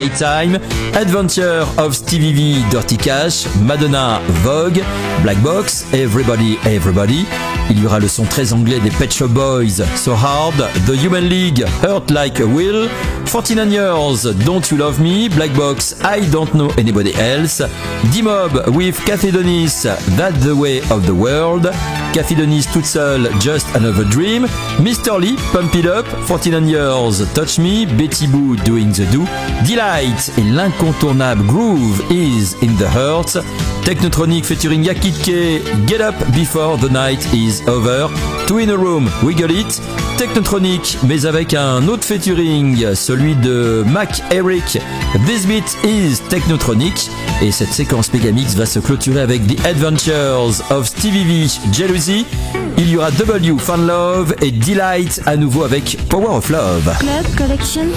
Nighttime, Adventure of Stevie V, Dirty Cash, Madonna, Vogue, Black Box, Everybody Everybody. Il y aura le son très anglais des Pet Shop Boys, So Hard, The Human League, Hurt Like a Will, 49 Years, Don't You Love Me, Black Box, I Don't Know Anybody Else, D-Mob with Cathy Dennis, That's the Way of the World, Cathy Dennis toute seule, Just Another Dream, Mr. Lee, Pump It Up, 49 Years, Touch Me, Betty Boo, Doing the Do, Delight et l'incontournable Groove Is in the Heart, Technotronic featuring Yakitke, Get Up Before the Night is Over, Two in a Room, Wiggle It, Technotronic mais avec un autre featuring, celui de Mac Eric, This Beat is Technotronic, et cette séquence Megamix va se clôturer avec The Adventures of Stevie V, Jealousy. Il y aura W, Fun Love et Delight à nouveau avec Power of Love. Club Collection.